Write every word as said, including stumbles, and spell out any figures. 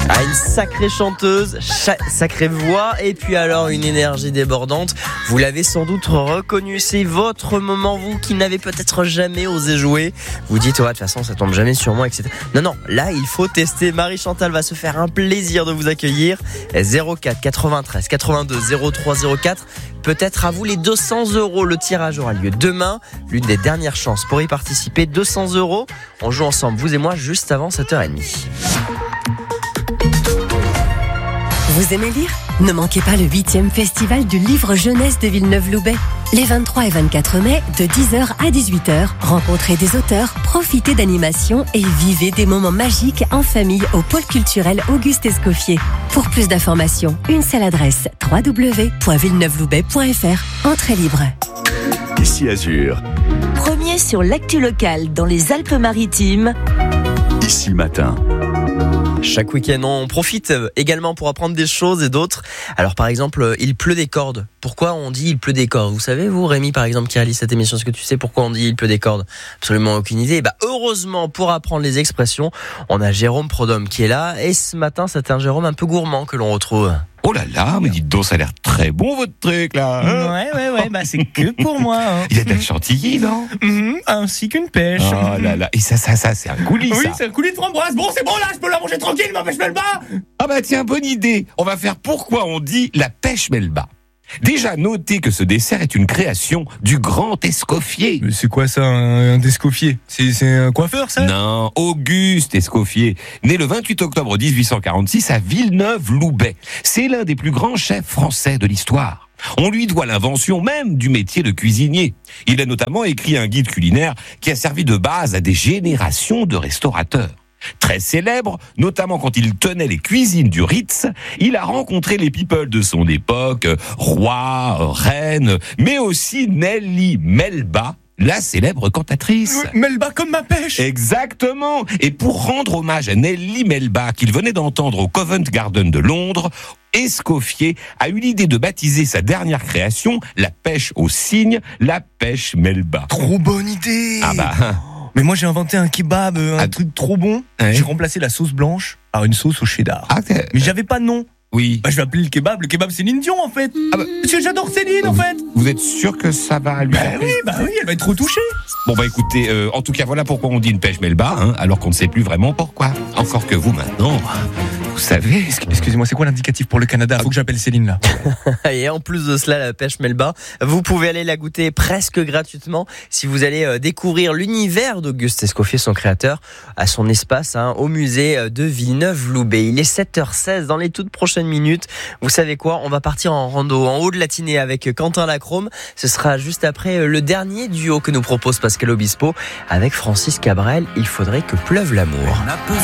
Ah, une sacrée chanteuse, cha- sacrée voix et puis alors une énergie débordante. Vous l'avez sans doute reconnu, c'est votre moment, vous qui n'avez peut-être jamais osé jouer. Vous dites, ouais, de toute façon ça tombe jamais sur moi, et cetera. Non, non, là il faut tester. Marie-Chantal va se faire un plaisir de vous accueillir. zéro quatre quatre-vingt-treize quatre-vingt-deux zéro trois zéro quatre. Peut-être à vous les deux cents euros. Le tirage aura lieu demain. L'une des dernières chances pour y participer. deux cents euros. On joue ensemble, vous et moi, juste avant sept heures trente. Vous aimez lire ? Ne manquez pas le huitième festival du livre jeunesse de Villeneuve-Loubet. Les vingt-trois et vingt-quatre mai, de dix heures à dix-huit heures, rencontrez des auteurs, profitez d'animations et vivez des moments magiques en famille au pôle culturel Auguste Escoffier. Pour plus d'informations, une seule adresse, w w w point villeneuve loubet point f r. Entrée libre. Ici Azur. Premier sur l'actu locale dans les Alpes-Maritimes. Ici Matin. Chaque week-end, on profite également pour apprendre des choses et d'autres. Alors, par exemple, il pleut des cordes. Pourquoi on dit il pleut des cordes ? Vous savez, vous, Rémi, par exemple, qui réalise cette émission, est-ce que tu sais pourquoi on dit il pleut des cordes ? Absolument aucune idée. Bah, heureusement, pour apprendre les expressions, on a Jérôme Prodhomme qui est là. Et ce matin, c'est un Jérôme un peu gourmand que l'on retrouve. Oh là là, mais dites donc, ça a l'air très bon votre truc là. Hein Ouais, ouais, ouais, bah c'est que pour moi. Hein. Il y a de la chantilly, non ? Mmh, ainsi qu'une pêche. Oh là là, et ça, ça, ça, c'est un coulis, Oui, ça. c'est un coulis de framboise. Bon, c'est bon là, je peux la manger tranquille, ma pêche Melba. Ah bah tiens, bonne idée. On va faire pourquoi on dit la pêche Melba. Déjà, notez que ce dessert est une création du grand Escoffier. Mais c'est quoi ça, un, un Escoffier ? C'est, c'est un coiffeur, ça ? Non, Auguste Escoffier, né le vingt-huit octobre dix-huit cent quarante-six à Villeneuve-Loubet. C'est l'un des plus grands chefs français de l'histoire. On lui doit l'invention même du métier de cuisinier. Il a notamment écrit un guide culinaire qui a servi de base à des générations de restaurateurs. Très célèbre, notamment quand il tenait les cuisines du Ritz, il a rencontré les people de son époque, rois, reines, mais aussi Nelly Melba, la célèbre cantatrice. Oui, Melba comme ma pêche. Exactement. Et pour rendre hommage à Nelly Melba, qu'il venait d'entendre au Covent Garden de Londres, Escoffier a eu l'idée de baptiser sa dernière création, la pêche au cygne, la pêche Melba. Trop bonne idée. Ah bah... Mais moi j'ai inventé un kebab, un ah, truc trop bon. Ouais. J'ai remplacé la sauce blanche par une sauce au cheddar. Ah, mais j'avais pas de nom. Oui. Bah, je vais appeler le kebab. Le kebab Céline Dion en fait. Ah bah, parce que j'adore Céline en vous, fait. Vous êtes sûr que ça va lui Bah faire oui, bah oui, elle va être trop touchée. Bon bah écoutez, euh, en tout cas voilà pourquoi on dit une pêche Melba, hein, alors qu'on ne sait plus vraiment pourquoi. Encore que vous maintenant, vous savez. Excusez-moi, c'est quoi l'indicatif pour le Canada ? Faut que j'appelle Céline là. Et en plus de cela, la pêche Melba, vous pouvez aller la goûter presque gratuitement si vous allez découvrir l'univers d'Auguste Escoffier, son créateur, à son espace hein, au musée de Villeneuve-Loubet. Il est sept heures seize dans les toutes prochaines minutes. Vous savez quoi ? On va partir en rando en haut de la Tinée avec Quentin Lacrome. Ce sera juste après le dernier duo que nous propose Pascal Obispo avec Francis Cabrel. Il faudrait que pleuve l'amour.